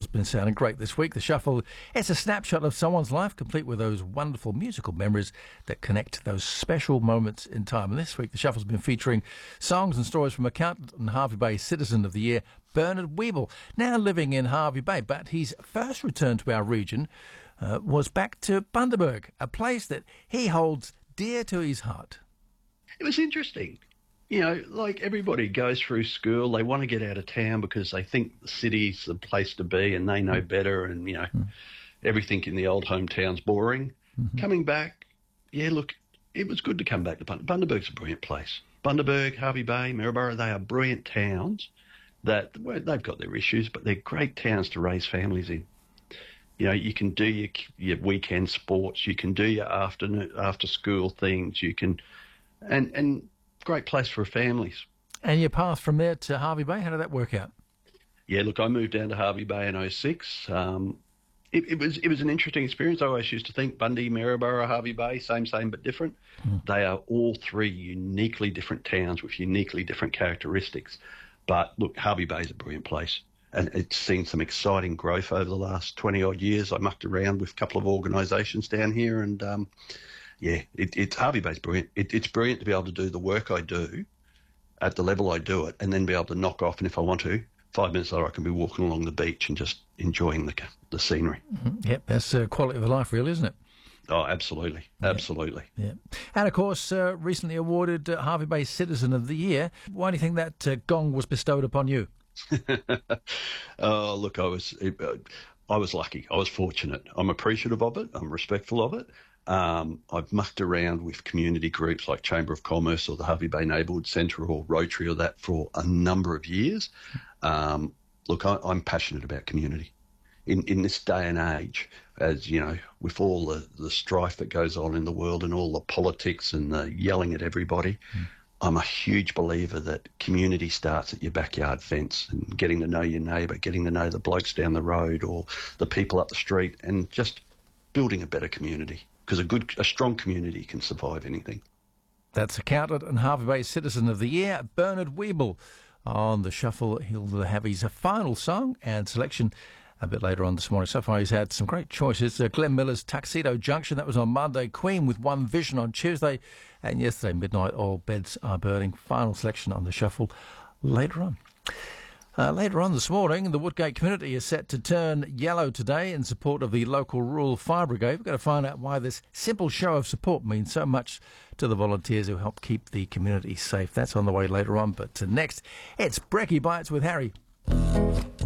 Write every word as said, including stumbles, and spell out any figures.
been sounding great this week. The Shuffle, it's a snapshot of someone's life, complete with those wonderful musical memories that connect those special moments in time. And this week, The Shuffle's been featuring songs and stories from accountant and Hervey Bay Citizen of the Year, Bernard Weeble, now living in Hervey Bay. But his first return to our region uh, was back to Bundaberg, a place that he holds dear to his heart. It was interesting. You know, like everybody goes through school, they want to get out of town because they think the city's the place to be and they know better and, you know, mm. everything in the old hometown's boring. Mm-hmm. Coming back, yeah, look, it was good to come back to Bundaberg. Bundaberg's a brilliant place. Bundaberg, Hervey Bay, Maryborough, they are brilliant towns that, well, they've got their issues, but they're great towns to raise families in. You know, you can do your, your weekend sports, you can do your afternoon, after school things, you can, and, and, great place for families. And your path from there to Hervey Bay, how did that work out? Yeah, look, I moved down to Hervey Bay in oh six. Um, it, it was it was an interesting experience. I always used to think Bundy, Maryborough, Hervey Bay, same, same, but different. Mm. They are all three uniquely different towns with uniquely different characteristics. But look, Hervey Bay is a brilliant place. And it's seen some exciting growth over the last twenty-odd years. I mucked around with a couple of organisations down here and... Um, Yeah, it, it's Hervey Bay's brilliant. It, it's brilliant to be able to do the work I do at the level I do it and then be able to knock off. And if I want to, five minutes later I can be walking along the beach and just enjoying the the scenery. Mm-hmm. Yep, that's uh, quality of life, really, isn't it? Oh, absolutely. Absolutely. Yeah. And, of course, uh, recently awarded uh, Hervey Bay Citizen of the Year. Why do you think that uh, gong was bestowed upon you? Oh, look, I was, uh, I was lucky. I was fortunate. I'm appreciative of it. I'm respectful of it. Um, I've mucked around with community groups like Chamber of Commerce or the Hervey Bay Neighbourhood Centre or Rotary or that for a number of years. Um, look, I, I'm passionate about community. In, in this day and age, as you know, with all the, the strife that goes on in the world and all the politics and the yelling at everybody, mm. I'm a huge believer that community starts at your backyard fence and getting to know your neighbour, getting to know the blokes down the road or the people up the street and just building a better community. Because a good, a strong community can survive anything. That's accountant and Hervey Bay Citizen of the Year, Bernard Weeble. On the Shuffle, he'll have his final song and selection a bit later on this morning. So far, he's had some great choices. Uh, Glenn Miller's Tuxedo Junction, that was on Monday. Queen with One Vision on Tuesday. And yesterday, Midnight, All Beds Are Burning. Final selection on the Shuffle later on. Uh, later on this morning, the Woodgate community is set to turn yellow today in support of the local rural fire brigade. We've got to find out why this simple show of support means so much to the volunteers who help keep the community safe. That's on the way later on. But uh, next, it's Brekkie Bites with Harry.